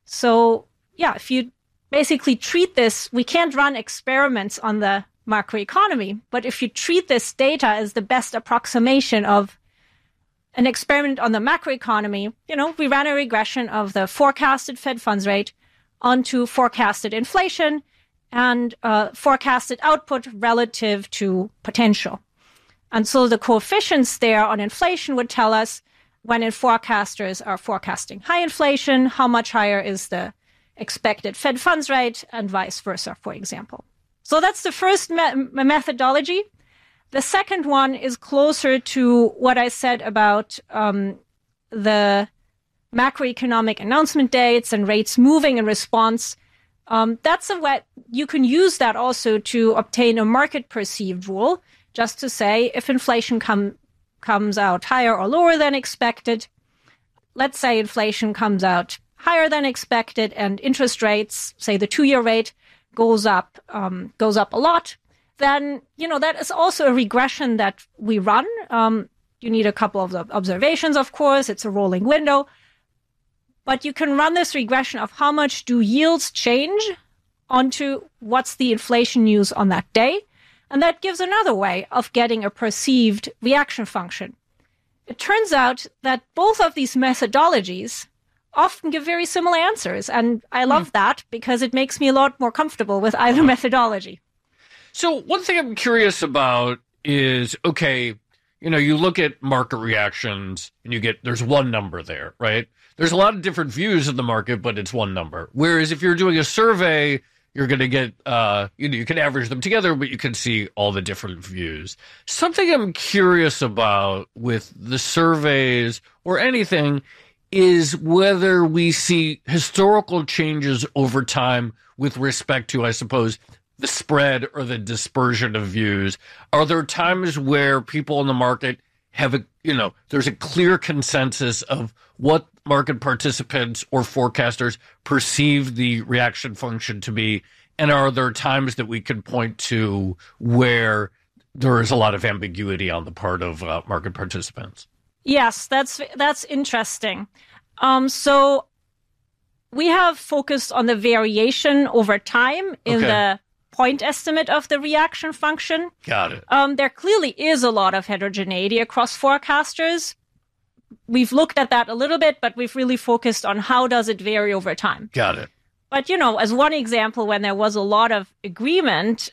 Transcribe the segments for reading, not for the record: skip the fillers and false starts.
So yeah, if you basically treat this, we can't run experiments on the macroeconomy, but if you treat this data as the best approximation of an experiment on the macroeconomy, we ran a regression of the forecasted Fed funds rate onto forecasted inflation and forecasted output relative to potential. And so the coefficients there on inflation would tell us when forecasters are forecasting high inflation, how much higher is the expected Fed funds rate, and vice versa, for example. So that's the first methodology. The second one is closer to what I said about the macroeconomic announcement dates and rates moving in response. That's a way you can use that also to obtain a market perceived rule, just to say if inflation comes out higher or lower than expected. Let's say inflation comes out higher than expected and interest rates, say the 2-year rate, goes up a lot, then, that is also a regression that we run. You need a couple of observations, of course. It's a rolling window. But you can run this regression of how much do yields change onto what's the inflation news on that day. And that gives another way of getting a perceived reaction function. It turns out that both of these methodologies often give very similar answers. And I love that because it makes me a lot more comfortable with either methodology. So one thing I'm curious about is, okay, you look at market reactions and there's one number there, right? There's a lot of different views of the market, but it's one number. Whereas if you're doing a survey, you're going to get, you can average them together, but you can see all the different views. Something I'm curious about with the surveys or anything is whether we see historical changes over time with respect to, I suppose, the spread or the dispersion of views. Are there times where people in the market have there's a clear consensus of what market participants or forecasters perceive the reaction function to be? And are there times that we can point to where there is a lot of ambiguity on the part of market participants? Yes, that's interesting. So we have focused on the variation over time in the point estimate of the reaction function. Got it. There clearly is a lot of heterogeneity across forecasters. We've looked at that a little bit, but we've really focused on how does it vary over time. Got it. But, as one example, when there was a lot of agreement,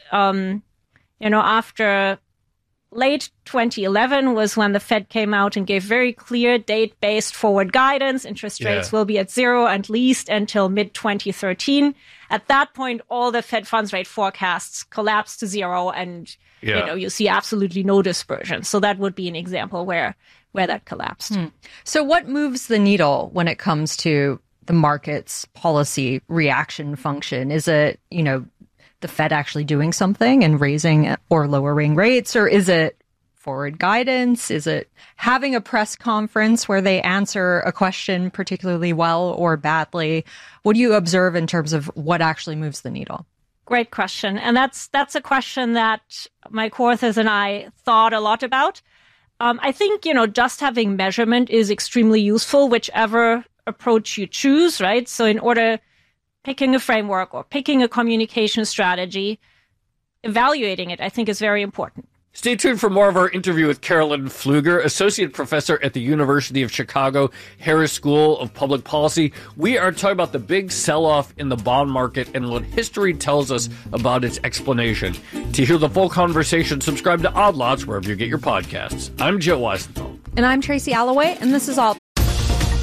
after late 2011 was when the Fed came out and gave very clear date-based forward guidance. Interest rates will be at zero at least until mid-2013. At that point, all the Fed funds rate forecasts collapsed to zero and, you see absolutely no dispersion. So that would be an example where that collapsed. So what moves the needle when it comes to the market's policy reaction function? Is it, the Fed actually doing something and raising or lowering rates? Or is it forward guidance? Is it having a press conference where they answer a question particularly well or badly? What do you observe in terms of what actually moves the needle? Great question. And that's a question that my co-authors and I thought a lot about. I think, just having measurement is extremely useful, whichever approach you choose, right? So in order picking a framework or picking a communication strategy, evaluating it, I think, is very important. Stay tuned for more of our interview with Carolyn Pfluger, Associate Professor at the University of Chicago, Harris School of Public Policy. We are talking about the big sell-off in the bond market and what history tells us about its explanation. To hear the full conversation, subscribe to Odd Lots wherever you get your podcasts. I'm Joe Weisenthal. And I'm Tracy Alloway, and this is Alt.